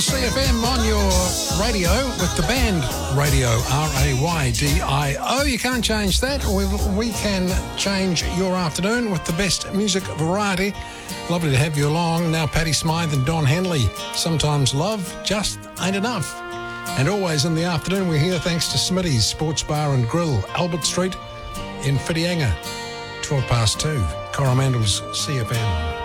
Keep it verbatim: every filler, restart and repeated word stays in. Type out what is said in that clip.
C F M on your radio with the band Radio, R A Y D I O. You can't change that. We, we can change your afternoon with the best music variety. Lovely to have you along. Now Patty Smythe and Don Henley. Sometimes love just ain't enough. And always in the afternoon we're here thanks to Smitty's Sports Bar and Grill, Albert Street in Whitianga. twelve past two, Coromandel's C F M.